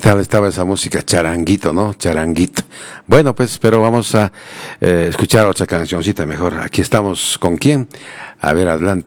tal estaba esa música? Charanguito, ¿no? Charanguito. Bueno, pues, pero vamos a escuchar otra cancioncita mejor. Aquí estamos, ¿con quién? A ver, adelante.